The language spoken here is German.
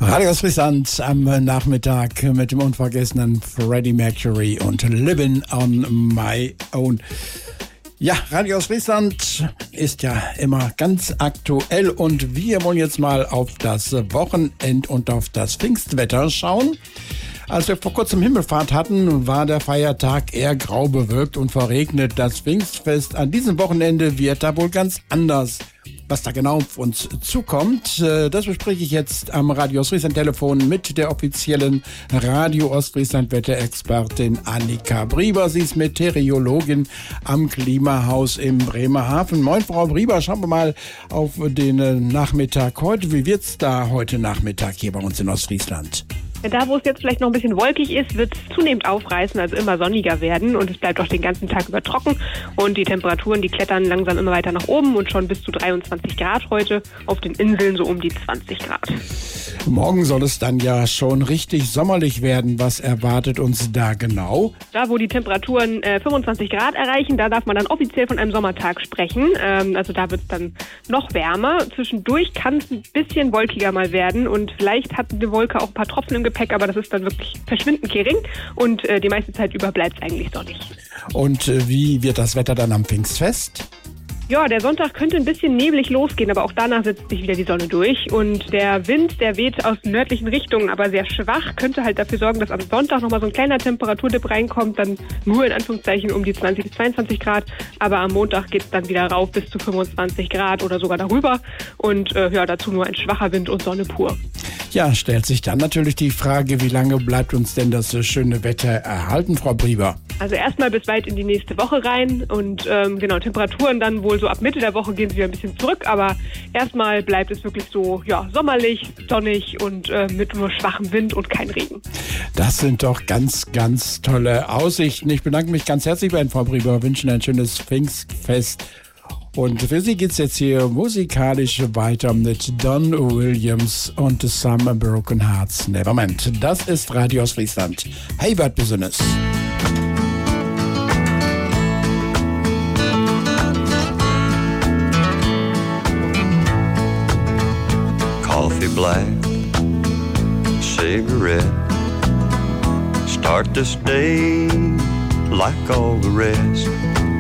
Radio Friesland am Nachmittag mit dem unvergessenen Freddie Mercury und Living on My Own. Ja, Radio Friesland ist ja immer ganz aktuell und wir wollen jetzt mal auf das Wochenend und auf das Pfingstwetter schauen. Als wir vor kurzem Himmelfahrt hatten, war der Feiertag eher grau bewölkt und verregnet. Das Pfingstfest an diesem Wochenende wird da wohl ganz anders. Was da genau auf uns zukommt, das bespreche ich jetzt am Radio Ostfriesland Telefon mit der offiziellen Radio Ostfriesland Wetterexpertin Annika Brieber. Sie ist Meteorologin am Klimahaus im Bremerhaven. Moin, Frau Brieber, schauen wir mal auf den Nachmittag heute. Wie wird's da heute Nachmittag hier bei uns in Ostfriesland? Da, wo es jetzt vielleicht noch ein bisschen wolkig ist, wird es zunehmend aufreißen, also immer sonniger werden und es bleibt auch den ganzen Tag über trocken und die Temperaturen, die klettern langsam immer weiter nach oben und schon bis zu 23 Grad heute, auf den Inseln so um die 20 Grad. Morgen soll es dann ja schon richtig sommerlich werden. Was erwartet uns da genau? Da, wo die Temperaturen 25 Grad erreichen, da darf man dann offiziell von einem Sommertag sprechen. Also da wird es dann noch wärmer. Zwischendurch kann es ein bisschen wolkiger mal werden und vielleicht hat eine Wolke auch ein paar Tropfen im Gepäck, aber das ist dann wirklich verschwindend gering und die meiste Zeit über bleibt es eigentlich sonnig. Und wie wird das Wetter dann am Pfingstfest? Ja, der Sonntag könnte ein bisschen neblig losgehen, aber auch danach setzt sich wieder die Sonne durch. Und der Wind, der weht aus nördlichen Richtungen, aber sehr schwach, könnte halt dafür sorgen, dass am Sonntag nochmal so ein kleiner Temperaturdip reinkommt, dann nur in Anführungszeichen um die 20 bis 22 Grad. Aber am Montag geht es dann wieder rauf bis zu 25 Grad oder sogar darüber. Und dazu nur ein schwacher Wind und Sonne pur. Ja, stellt sich dann natürlich die Frage, wie lange bleibt uns denn das schöne Wetter erhalten, Frau Brieber? Also erstmal bis weit in die nächste Woche rein und Temperaturen dann wohl so ab Mitte der Woche gehen sie wieder ein bisschen zurück, aber erstmal bleibt es wirklich so sommerlich, sonnig und mit nur schwachem Wind und kein Regen. Das sind doch ganz, ganz tolle Aussichten. Ich bedanke mich ganz herzlich bei Ihnen, Frau Brieber, wünschen ein schönes Pfingstfest. Und für Sie geht's jetzt hier musikalisch weiter mit Don Williams und Some Broken Hearts Never Meant. Das ist Radio Ostfriesland. Hey, Bad Business. Coffee black, cigarette, start this day like all the rest.